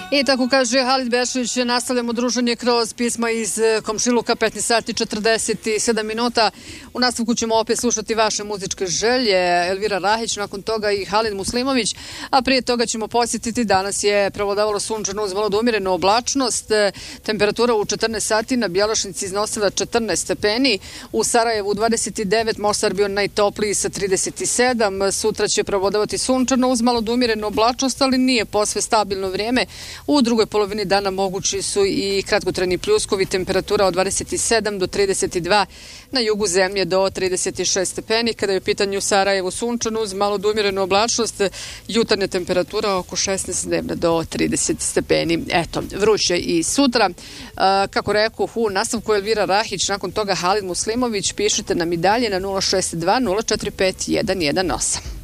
I tako kaže Halid Bešlić, nastavljamo druženje kroz pisma iz komšiluka, 15 sati 47 minuta. U nastavku ćemo opet slušati vaše muzičke želje, Elvira Rahić, nakon toga i Halid Muslimović, a prije toga ćemo posjetiti, danas je prevladavalo sunčano uz malo umirenu oblačnost, temperatura u 14 sati na Bjelašnici iznosila 14 stepeni, u Sarajevu 29, Mostar bio najtopliji sa 37, sutra će prevladavati sunčano uz malo umirenu oblačnost, ali nije posve stabilno vrijeme. U drugoj polovini dana mogući su i kratkotrajni pljuskovi, temperatura od 27 do 32, na jugu zemlje do 36 stepeni. Kada je u pitanju Sarajevo sunčano uz malo umirenu oblačnost, jutarnja temperatura oko 16, dnevna do 30 stepeni. Eto, vruće i sutra. Kako rekoh, u nastavku Elvira Rahić, nakon toga Halid Muslimović, pišite nam i dalje na 062 045 118.